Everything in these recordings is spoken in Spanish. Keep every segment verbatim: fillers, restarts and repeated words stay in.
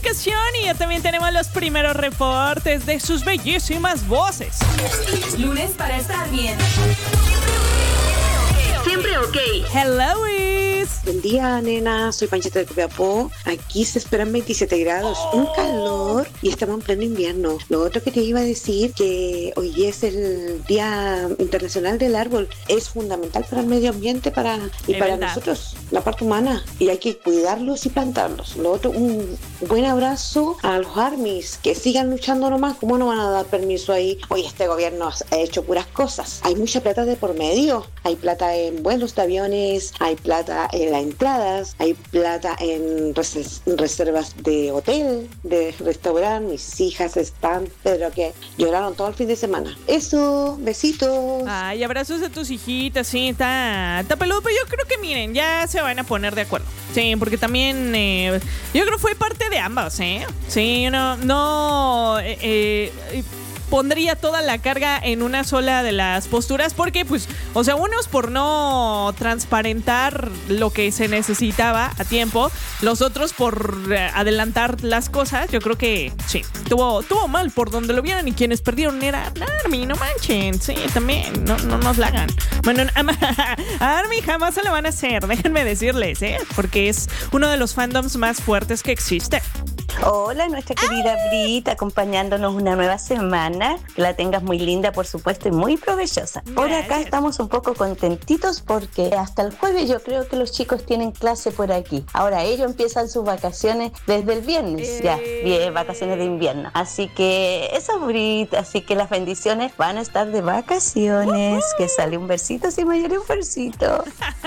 aplicación y ya también tenemos los primeros reportes de sus bellísimas voces. Lunes para estar bien. Siempre ok. Hello, Is. Buen día, nena. Soy Panchita de Copiapó. Aquí se esperan veintisiete grados, un calor y estamos en pleno invierno. Lo otro que te iba a decir, que hoy es el Día Internacional del Árbol. Es fundamental para el medio ambiente para, y es para verdad. nosotros, la parte humana. Y hay que cuidarlos y plantarlos. Lo otro, un buen abrazo a los armies, que sigan luchando nomás. ¿Cómo no van a dar permiso ahí? Hoy este gobierno ha hecho puras cosas. Hay mucha plata de por medio. Hay plata en vuelos de aviones, hay plata en las entradas, hay plata en res- reservas de hotel, de restaurante. Mis hijas están, pero que lloraron todo el fin de semana. Eso, besitos. Ay, abrazos a tus hijitas, sí, está, está peludo, pero yo creo que miren, ya se van a poner de acuerdo. Sí, porque también eh, yo creo que fue parte de ambas, ¿eh? Sí, no, no eh, eh, pondría toda la carga en una sola de las posturas, porque pues, o sea, unos por no transparentar lo que se necesitaba a tiempo, los otros por eh, adelantar las cosas. Yo creo que sí, tuvo, tuvo mal por donde lo vieran, y quienes perdieron era Army, no manchen, sí, también, no, no nos la hagan. Bueno, a Army jamás se la van a hacer, déjenme decirles, ¿eh? Porque es uno de los fandoms más fuertes que existe. Hola, nuestra querida Brit, acompañándonos una nueva semana. Que la tengas muy linda, por supuesto, y muy provechosa. Por acá estamos un poco contentitos porque hasta el jueves yo creo que los chicos tienen clase por aquí. Ahora ellos empiezan sus vacaciones desde el viernes, eh... ya, bien, vacaciones de invierno. Así que eso, Brit, así que las bendiciones van a estar de vacaciones. Uh-huh. Que sale un versito, si mayor un versito.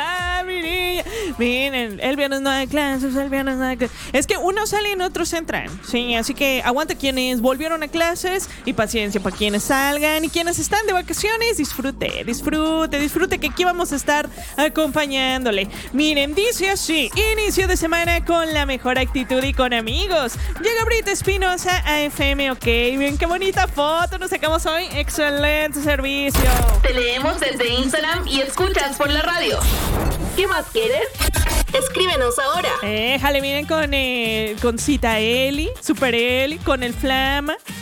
Miren, miren, el viernes no hay clases, el viernes no hay clases. Es que unos salen, otros entran. Sí, así que aguanta quienes volvieron a clases y paciencia para quienes salgan, y quienes están de vacaciones, disfrute, disfrute, disfrute, que aquí vamos a estar acompañándole. Miren, dice así: inicio de semana con la mejor actitud y con amigos. Llega Brit Espinosa a F M OK. Miren qué bonita foto nos sacamos hoy. Excelente servicio. Te leemos desde Instagram y escuchas por la radio. ¿Qué más quieres? Escríbenos ahora. Déjale, miren con, eh, con Cita Eli, Super Eli, con el Flama.